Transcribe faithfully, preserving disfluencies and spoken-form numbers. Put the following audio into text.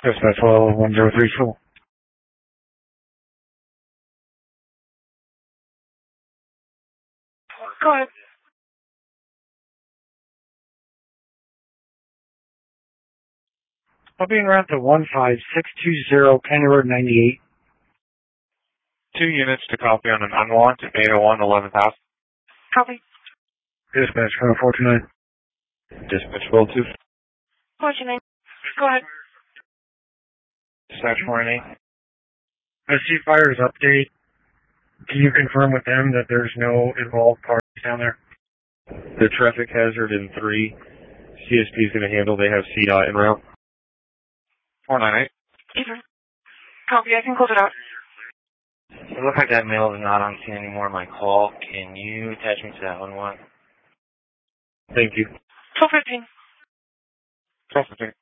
Dispatch twelve one zero three four. Go ahead. I'll be en route to one five six two zero County Road ninety-eight. Two units to copy on an unwanted eight oh one eleventh House. Copy. Dispatch four two nine. Dispatch twelve two. What's your name? Go ahead. Dispatch four nine eight. I see Fire's update. Can you confirm with them that there's no involved parties down there? The traffic hazard in three. C S P is going to handle. They have C DOT en route. four nine eight. Ether. Copy. I can close it out. It looks like that male is not on scene anymore on my call. Can you attach me to that one one? Thank you. twelve fifteen. twelve fifteen.